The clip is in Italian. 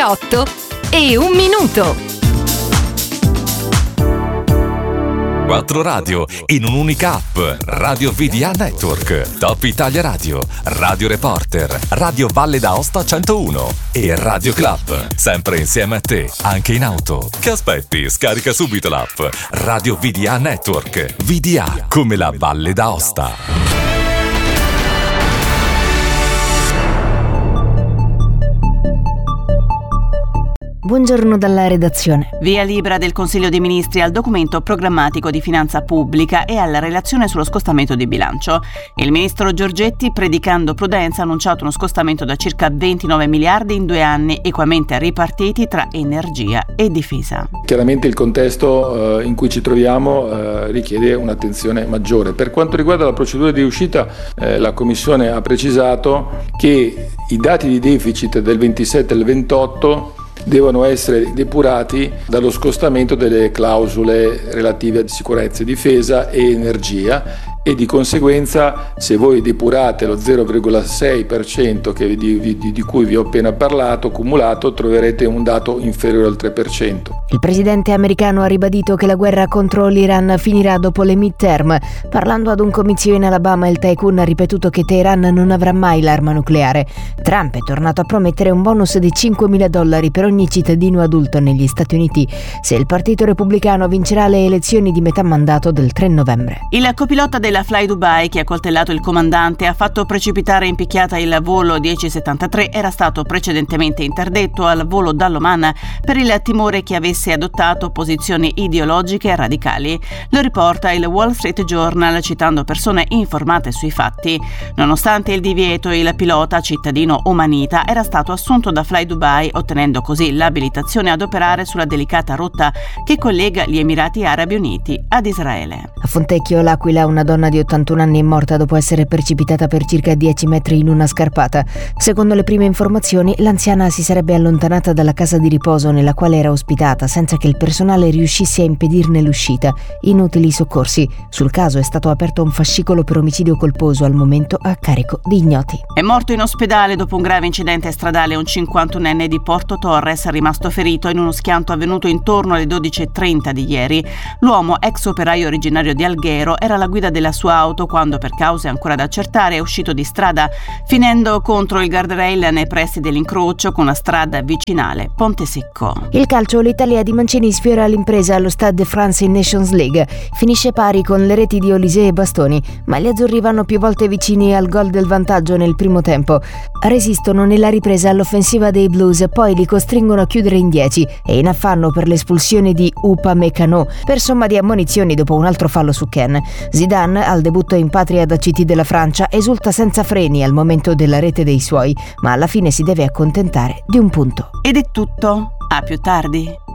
8 e 1 minuto. 4 radio in un'unica app. Radio VDA Network, Top Italia Radio, Radio Reporter, Radio Valle d'Aosta 101 e Radio Club. Sempre insieme a te, anche in auto. Che aspetti? Scarica subito l'app. Radio VDA Network. VDA come la Valle d'Aosta. Buongiorno dalla redazione. Via libera del Consiglio dei Ministri al documento programmatico di finanza pubblica e alla relazione sullo scostamento di bilancio. Il ministro Giorgetti, predicando prudenza, ha annunciato uno scostamento da circa 29 miliardi in 2 anni, equamente ripartiti tra energia e difesa. Chiaramente il contesto in cui ci troviamo richiede un'attenzione maggiore. Per quanto riguarda la procedura di uscita, la Commissione ha precisato che i dati di deficit del 27 e del 28 devono essere depurati dallo scostamento delle clausole relative a sicurezza e difesa e energia, e di conseguenza se voi depurate lo 0,6% di cui vi ho appena parlato cumulato, troverete un dato inferiore al 3%. Il presidente americano ha ribadito che la guerra contro l'Iran finirà dopo le midterm. Parlando ad un comizio in Alabama, il tycoon ha ripetuto che Teheran non avrà mai l'arma nucleare. Trump è tornato a promettere un bonus di $5.000 per ogni cittadino adulto negli Stati Uniti se il Partito Repubblicano vincerà le elezioni di metà mandato del 3 novembre. Il copilota della Fly Dubai, che ha coltellato il comandante, ha fatto precipitare in picchiata il volo 1073, era stato precedentemente interdetto al volo dall'Oman per il timore che avesse adottato posizioni ideologiche radicali. Lo riporta il Wall Street Journal citando persone informate sui fatti. Nonostante il divieto, il pilota, cittadino omanita, era stato assunto da Fly Dubai, ottenendo così l'abilitazione ad operare sulla delicata rotta che collega gli Emirati Arabi Uniti ad Israele. A Fontecchio, l'Aquila, una donna di 81 anni è morta dopo essere precipitata per circa 10 metri in una scarpata. Secondo le prime informazioni, l'anziana si sarebbe allontanata dalla casa di riposo nella quale era ospitata senza che il personale riuscisse a impedirne l'uscita. Inutili soccorsi. Sul caso è stato aperto un fascicolo per omicidio colposo, al momento a carico di ignoti. È morto in ospedale dopo un grave incidente stradale un 51enne di Porto Torres, rimasto ferito in uno schianto avvenuto intorno alle 12:30 di ieri. L'uomo, ex operaio originario di Alghero, era alla guida della sua auto quando, per cause ancora da accertare, è uscito di strada, finendo contro il guardrail nei pressi dell'incrocio con la strada vicinale Ponte Secco. Il calcio, l'Italia di Mancini sfiora l'impresa allo Stade de France in Nations League. Finisce pari con le reti di Olise e Bastoni, ma gli azzurri vanno più volte vicini al gol del vantaggio nel primo tempo. Resistono nella ripresa all'offensiva dei Blues, poi li costringono a chiudere in 10 e in affanno per l'espulsione di Upamecano per somma di ammonizioni dopo un altro fallo su Ken. Zidane, al debutto in patria da CT della Francia, esulta senza freni al momento della rete dei suoi, ma alla fine si deve accontentare di un punto. Ed è tutto. A più tardi.